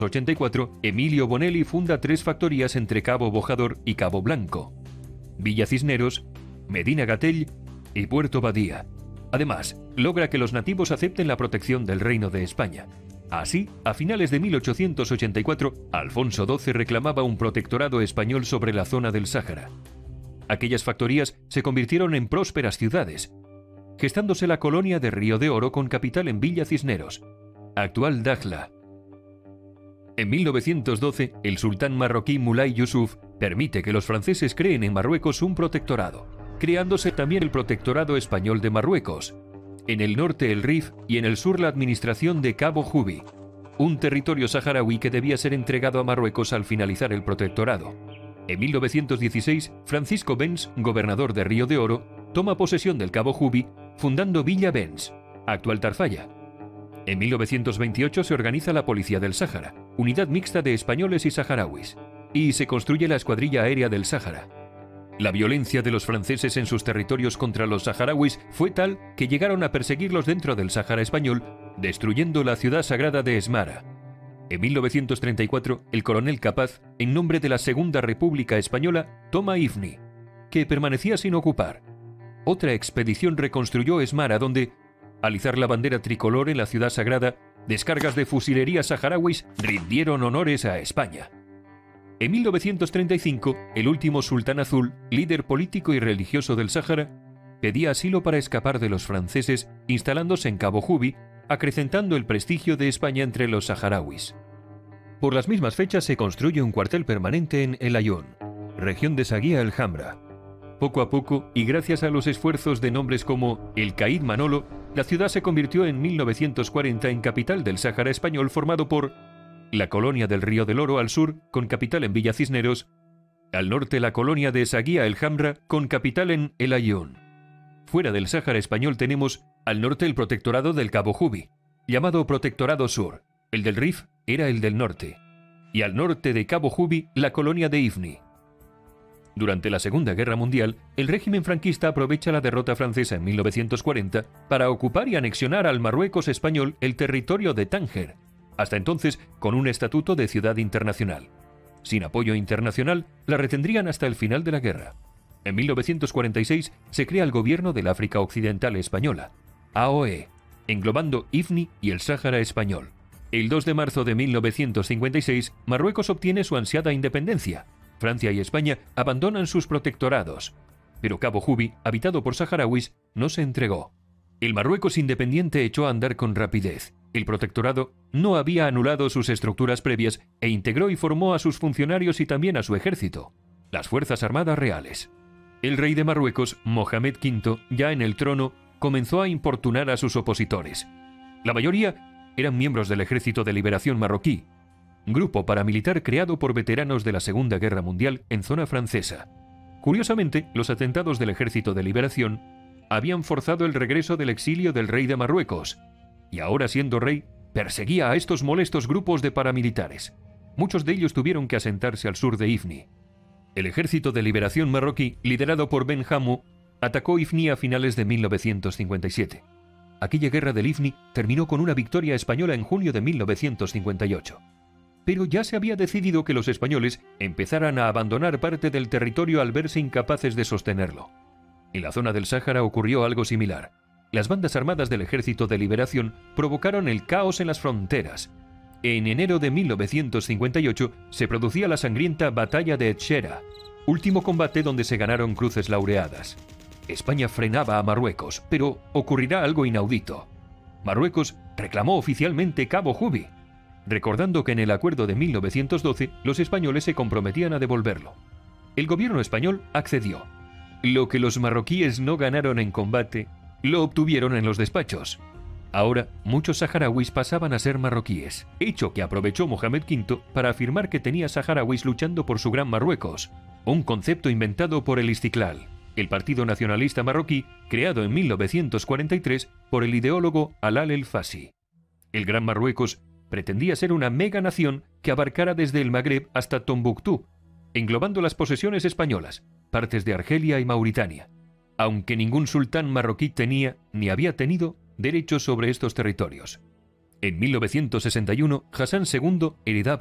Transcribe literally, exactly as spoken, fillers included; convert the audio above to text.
ochenta y cuatro, Emilio Bonelli funda tres factorías entre Cabo Bojador y Cabo Blanco: Villa Cisneros, Medina Gatell y Puerto Badía. Además, logra que los nativos acepten la protección del Reino de España. Así, a finales de mil ochocientos ochenta y cuatro, Alfonso doce reclamaba un protectorado español sobre la zona del Sáhara. Aquellas factorías se convirtieron en prósperas ciudades, gestándose la colonia de Río de Oro con capital en Villa Cisneros, actual Dakhla. En mil novecientos doce, el sultán marroquí Mulay Yusuf permite que los franceses creen en Marruecos un protectorado, creándose también el Protectorado Español de Marruecos. En el norte el Rif y en el sur la administración de Cabo Jubi, un territorio saharaui que debía ser entregado a Marruecos al finalizar el protectorado. En mil novecientos dieciséis, Francisco Benz, gobernador de Río de Oro, toma posesión del Cabo Jubi, fundando Villa Benz, actual Tarfaya. En mil novecientos veintiocho se organiza la Policía del Sáhara, unidad mixta de españoles y saharauis, y se construye la Escuadrilla Aérea del Sáhara. La violencia de los franceses en sus territorios contra los saharauis fue tal que llegaron a perseguirlos dentro del Sáhara español, destruyendo la ciudad sagrada de Esmara. En mil novecientos treinta y cuatro, el coronel Capaz, en nombre de la Segunda República Española, toma Ifni, que permanecía sin ocupar. Otra expedición reconstruyó Esmara, donde, al izar la bandera tricolor en la ciudad sagrada, descargas de fusilería saharauis rindieron honores a España. En mil novecientos treinta y cinco, el último sultán azul, líder político y religioso del Sáhara, pedía asilo para escapar de los franceses, instalándose en Cabo Jubi, acrecentando el prestigio de España entre los saharauis. Por las mismas fechas se construye un cuartel permanente en El Ayun, región de Saguía el Hamra. Poco a poco, y gracias a los esfuerzos de nombres como el Caid Manolo, la ciudad se convirtió en mil novecientos cuarenta en capital del Sáhara español, formado por la colonia del Río del Oro al sur, con capital en Villa Cisneros; al norte la colonia de Saguía el Hamra, con capital en El Ayun. Fuera del Sáhara español tenemos al norte el protectorado del Cabo Jubi, llamado Protectorado Sur. El del Rif era el del norte. Y al norte de Cabo Jubi la colonia de Ifni. Durante la Segunda Guerra Mundial, el régimen franquista aprovecha la derrota francesa en mil novecientos cuarenta para ocupar y anexionar al Marruecos español el territorio de Tánger, hasta entonces con un estatuto de ciudad internacional. Sin apoyo internacional, la retendrían hasta el final de la guerra. En mil novecientos cuarenta y seis se crea el Gobierno del África Occidental Española, A O E, englobando Ifni y el Sáhara español. El dos de marzo de mil novecientos cincuenta y seis, Marruecos obtiene su ansiada independencia. Francia y España abandonan sus protectorados, pero Cabo Jubi, habitado por saharauis, no se entregó. El Marruecos independiente echó a andar con rapidez. El protectorado no había anulado sus estructuras previas e integró y formó a sus funcionarios y también a su ejército, las Fuerzas Armadas Reales. El rey de Marruecos, Mohamed quinto, ya en el trono, comenzó a importunar a sus opositores. La mayoría eran miembros del Ejército de Liberación Marroquí, grupo paramilitar creado por veteranos de la Segunda Guerra Mundial en zona francesa. Curiosamente, los atentados del Ejército de Liberación habían forzado el regreso del exilio del rey de Marruecos, y ahora siendo rey, perseguía a estos molestos grupos de paramilitares. Muchos de ellos tuvieron que asentarse al sur de Ifni. El Ejército de Liberación Marroquí, liderado por Ben Hammou, atacó Ifni a finales de mil novecientos cincuenta y siete. Aquella guerra del Ifni terminó con una victoria española en junio de mil novecientos cincuenta y ocho. Pero ya se había decidido que los españoles empezaran a abandonar parte del territorio al verse incapaces de sostenerlo. En la zona del Sáhara ocurrió algo similar. Las bandas armadas del Ejército de Liberación provocaron el caos en las fronteras. En enero de mil novecientos cincuenta y ocho se producía la sangrienta Batalla de Etxera, último combate donde se ganaron cruces laureadas. España frenaba a Marruecos, pero ocurrirá algo inaudito. Marruecos reclamó oficialmente Cabo Jubi, recordando que en el acuerdo de mil novecientos doce los españoles se comprometían a devolverlo. El gobierno español accedió. Lo que los marroquíes no ganaron en combate, lo obtuvieron en los despachos. Ahora, muchos saharauis pasaban a ser marroquíes, hecho que aprovechó Mohamed quinto para afirmar que tenía saharauis luchando por su gran Marruecos, un concepto inventado por el Istiklal, el partido nacionalista marroquí creado en mil novecientos cuarenta y tres por el ideólogo Alal El Fassi. El Gran Marruecos pretendía ser una mega nación que abarcara desde el Magreb hasta Tombuctú, englobando las posesiones españolas, partes de Argelia y Mauritania, aunque ningún sultán marroquí tenía, ni había tenido, derechos sobre estos territorios. En mil novecientos sesenta y uno, Hassan segundo heredaba